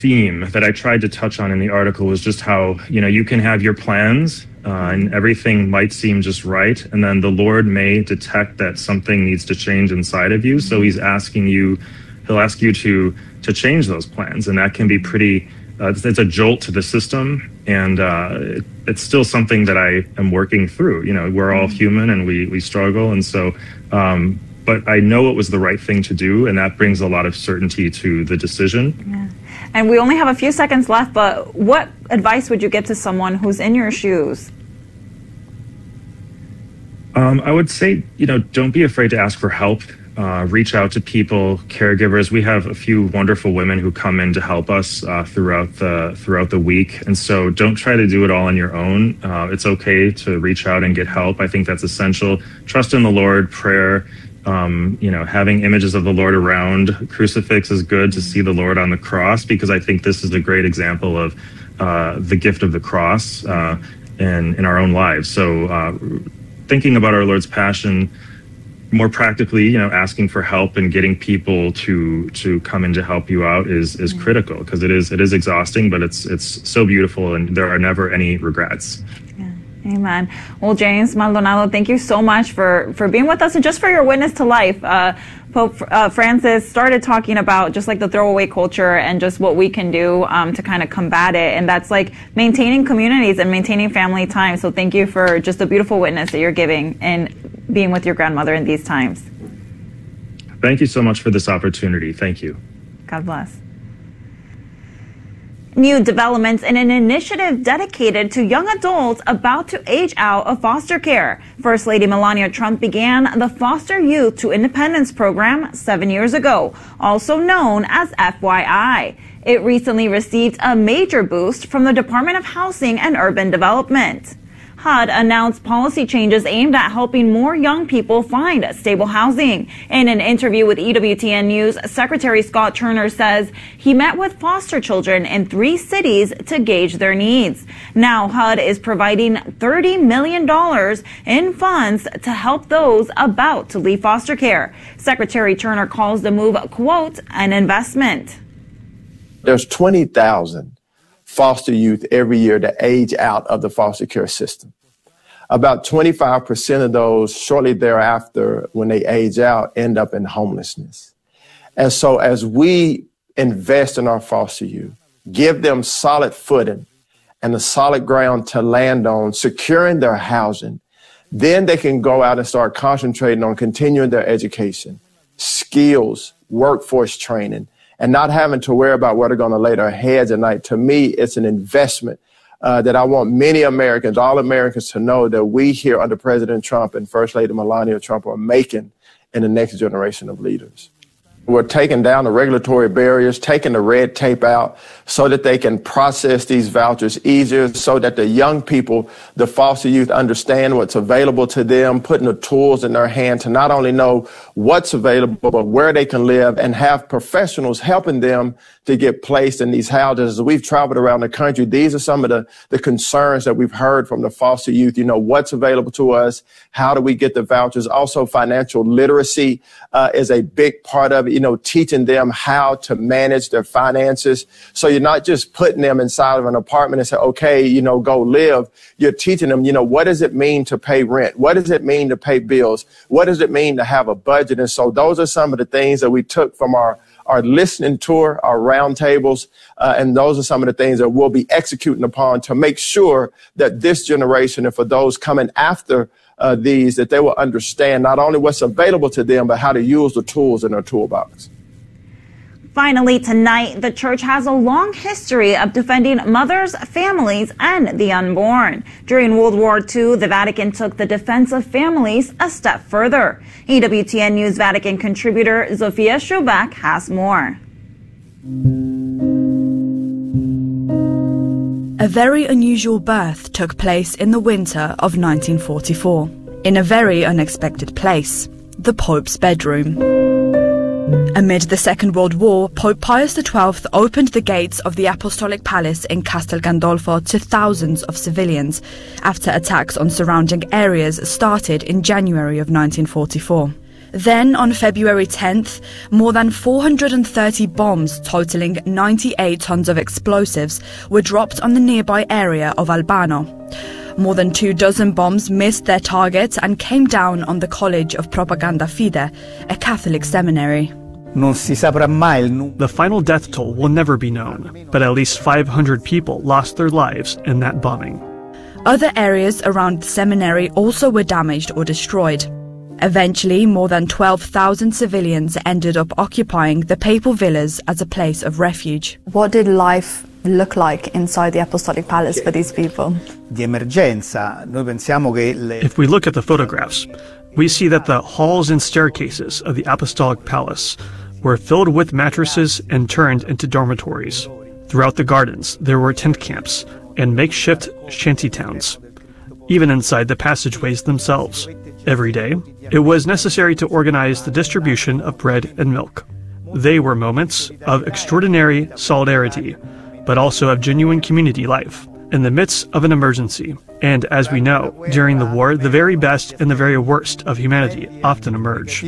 theme that I tried to touch on in the article was just how, you can have your plans and everything might seem just right. And then the Lord may detect that something needs to change inside of you. So he'll ask you to change those plans. And that can be pretty, it's a jolt to the system. And it's still something that I am working through. We're all human and we struggle. And so, but I know it was the right thing to do. And that brings a lot of certainty to the decision. Yeah. And we only have a few seconds left, but what advice would you give to someone who's in your shoes? I would say, don't be afraid to ask for help. Reach out to people, caregivers. We have a few wonderful women who come in to help us throughout the week. And so don't try to do it all on your own. It's okay to reach out and get help. I think that's essential. Trust in the Lord, prayer. Having images of the Lord around. Crucifix is good to see the Lord on the cross, because I think this is a great example of the gift of the cross in our own lives. So thinking about our Lord's passion more practically, asking for help and getting people to come in to help you out is critical, because it is exhausting, but it's so beautiful and there are never any regrets. Yeah. Amen. Well, James Maldonado, thank you so much for being with us and just for your witness to life. Pope Francis started talking about just like the throwaway culture and just what we can do to kind of combat it. And that's like maintaining communities and maintaining family time. So thank you for just the beautiful witness that you're giving and being with your grandmother in these times. Thank you so much for this opportunity. Thank you. God bless. New developments in an initiative dedicated to young adults about to age out of foster care. First Lady Melania Trump began the Foster Youth to Independence program 7 years ago, also known as FYI. It recently received a major boost from the Department of Housing and Urban Development. HUD announced policy changes aimed at helping more young people find stable housing. In an interview with EWTN News, Secretary Scott Turner says he met with foster children in 3 cities to gauge their needs. Now HUD is providing $30 million in funds to help those about to leave foster care. Secretary Turner calls the move, quote, an investment. There's 20,000 foster youth every year that age out of the foster care system. About 25% of those shortly thereafter, when they age out, end up in homelessness. And so as we invest in our foster youth, give them solid footing and a solid ground to land on, securing their housing, then they can go out and start concentrating on continuing their education, skills, workforce training, and not having to worry about where they're going to lay their heads at night. To me, it's an investment that I want many Americans, all Americans, to know that we here under President Trump and First Lady Melania Trump are making in the next generation of leaders. We're taking down the regulatory barriers, taking the red tape out so that they can process these vouchers easier, so that the young people, the foster youth, understand what's available to them, putting the tools in their hand to not only know what's available, but where they can live, and have professionals helping them to get placed in these houses. As we've traveled around the country, these are some of the concerns that we've heard from the foster youth. What's available to us? How do we get the vouchers? Also, financial literacy is a big part of it, teaching them how to manage their finances. So you're not just putting them inside of an apartment and say, okay, go live. You're teaching them, what does it mean to pay rent? What does it mean to pay bills? What does it mean to have a budget? And so those are some of the things that we took from our listening tour, our roundtables, and those are some of the things that we'll be executing upon to make sure that this generation, and for those coming after these, that they will understand not only what's available to them, but how to use the tools in their toolbox. Finally, tonight, the church has a long history of defending mothers, families, and the unborn. During World War II, the Vatican took the defense of families a step further. EWTN News Vatican contributor Zofia Schubach has more. A very unusual birth took place in the winter of 1944, in a very unexpected place, the Pope's bedroom. Amid the Second World War, Pope Pius XII opened the gates of the Apostolic Palace in Castel Gandolfo to thousands of civilians after attacks on surrounding areas started in January of 1944. Then, on February 10th, more than 430 bombs totaling 98 tons of explosives were dropped on the nearby area of Albano. More than 24 bombs missed their target and came down on the College of Propaganda Fide, a Catholic seminary. The final death toll will never be known, but at least 500 people lost their lives in that bombing. Other areas around the seminary also were damaged or destroyed. Eventually, more than 12,000 civilians ended up occupying the papal villas as a place of refuge. What did life look like inside the Apostolic Palace for these people? If we look at the photographs, we see that the halls and staircases of the Apostolic Palace were filled with mattresses and turned into dormitories. Throughout the gardens, there were tent camps and makeshift shantytowns, even inside the passageways themselves. Every day, it was necessary to organize the distribution of bread and milk. They were moments of extraordinary solidarity, but also of genuine community life in the midst of an emergency. And as we know, during the war, the very best and the very worst of humanity often emerge.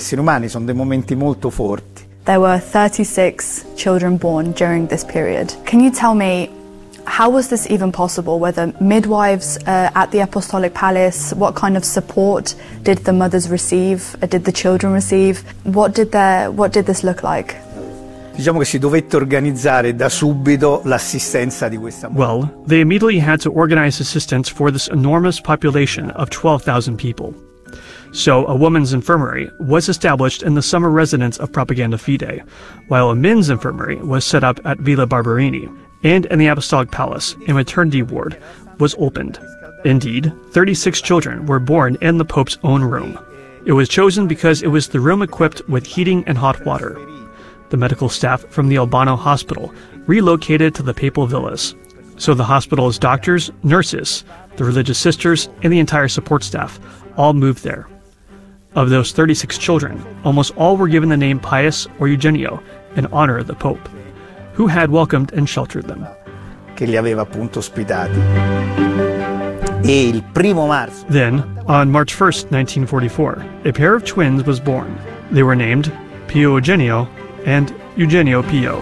There were 36 children born during this period. Can you tell me, how was this even possible? Were there midwives at the Apostolic Palace? What kind of support did the mothers receive? Did the children receive? What did this look like? Well, they immediately had to organize assistance for this enormous population of 12,000 people. So a women's infirmary was established in the summer residence of Propaganda Fide, while a men's infirmary was set up at Villa Barberini, and in the Apostolic Palace, a maternity ward was opened. Indeed, 36 children were born in the Pope's own room. It was chosen because it was the room equipped with heating and hot water. The medical staff from the Albano hospital relocated to the papal villas. So the hospital's doctors, nurses, the religious sisters, and the entire support staff all moved there. Of those 36 children, almost all were given the name Pius or Eugenio in honor of the Pope, who had welcomed and sheltered them. Then, on March 1st, 1944, a pair of twins was born. They were named Pio Eugenio and Eugenio Pio.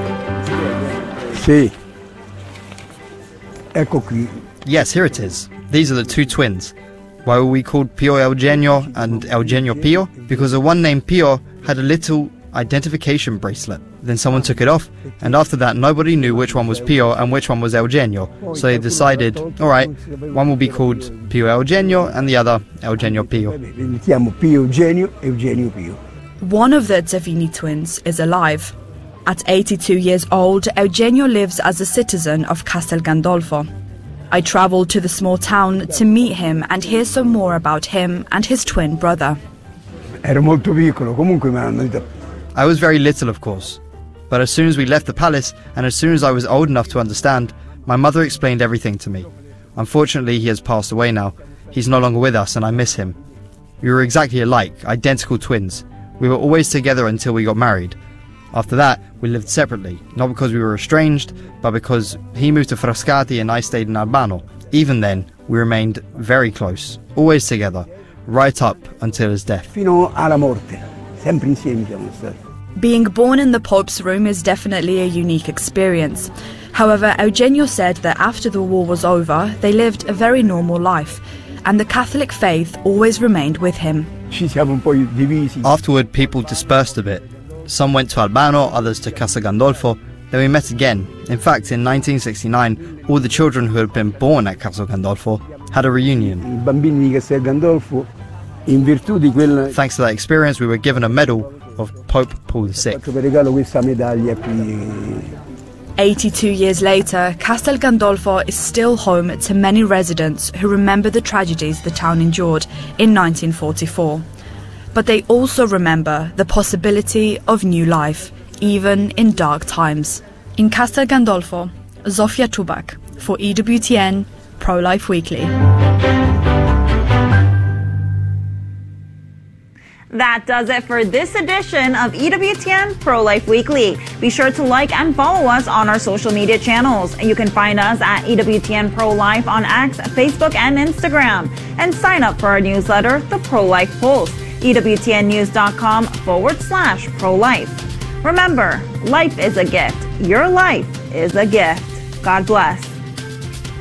Yes, here it is. These are the two twins. Why were we called Pio Eugenio and Eugenio Pio? Because the one named Pio had a little identification bracelet. Then someone took it off, and after that nobody knew which one was Pio and which one was Eugenio. So they decided, alright, one will be called Pio Eugenio and the other Eugenio Pio. One of the Zavini twins is alive. At 82 years old, Eugenio lives as a citizen of Castel Gandolfo. I travelled to the small town to meet him and hear some more about him and his twin brother. I was very little, of course. But as soon as we left the palace, and as soon as I was old enough to understand, my mother explained everything to me. Unfortunately, he has passed away now. He's no longer with us, and I miss him. We were exactly alike, identical twins. We were always together until we got married. After that, we lived separately, not because we were estranged, but because he moved to Frascati and I stayed in Albano. Even then, we remained very close, always together, right up until his death. Being born in the Pope's room is definitely a unique experience. However, Eugenio said that after the war was over, they lived a very normal life, and the Catholic faith always remained with him. Afterward, people dispersed a bit. Some went to Albano, others to Castel Gandolfo. Then we met again. In fact, in 1969, all the children who had been born at Castel Gandolfo had a reunion. Thanks to that experience, we were given a medal of Pope Paul VI. 82 years later, Castel Gandolfo is still home to many residents who remember the tragedies the town endured in 1944. But they also remember the possibility of new life, even in dark times. In Castel Gandolfo, Zofia Tubak for EWTN Pro-Life Weekly. That does it for this edition of EWTN Pro-Life Weekly. Be sure to like and follow us on our social media channels. You can find us at EWTN Pro-Life on X, Facebook, and Instagram. And sign up for our newsletter, The Pro-Life Pulse. EWTNnews.com/pro-life. Remember, life is a gift. Your life is a gift. God bless.